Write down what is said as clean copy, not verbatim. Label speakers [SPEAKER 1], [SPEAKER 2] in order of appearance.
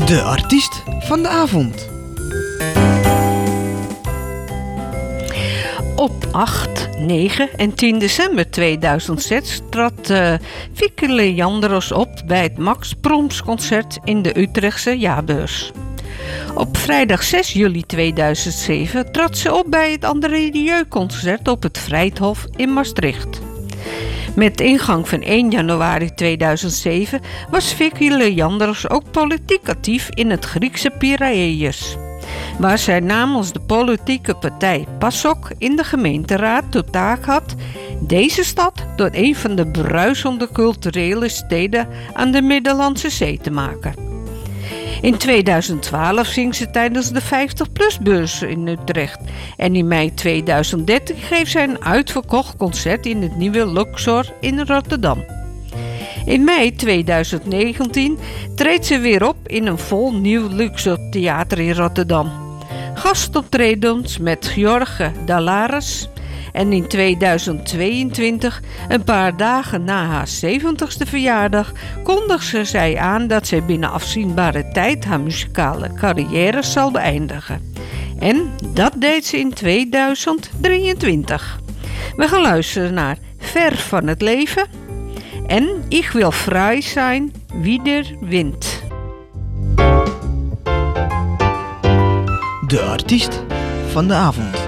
[SPEAKER 1] De artiest van de avond.
[SPEAKER 2] Op 8, 9 en 10 december 2006 trad Vicky Leandros op bij het Max Proms concert in de Utrechtse Jaarbeurs. Op vrijdag 6 juli 2007 trad ze op bij het André Rieu concert op het Vrijthof in Maastricht. Met ingang van 1 januari 2007 was Vicky Leandros ook politiek actief in het Griekse Piraeus, waar zij namens de politieke partij PASOK in de gemeenteraad tot taak had deze stad tot een van de bruisende culturele steden aan de Middellandse Zee te maken. In 2012 ging ze tijdens de 50PLUS-beurs in Utrecht en in mei 2013 geeft zij een uitverkocht concert in het nieuwe Luxor in Rotterdam. In mei 2019 treedt ze weer op in een vol nieuw Luxor theater in Rotterdam. Gastoptredens met Jorge Dalares en in 2022, een paar dagen na haar 70ste verjaardag, kondigde zij aan dat zij binnen afzienbare tijd haar muzikale carrière zal beëindigen. En dat deed ze in 2023. We gaan luisteren naar Ver van het leven en Ik wil vrij zijn wie er wint.
[SPEAKER 1] De artiest van de avond.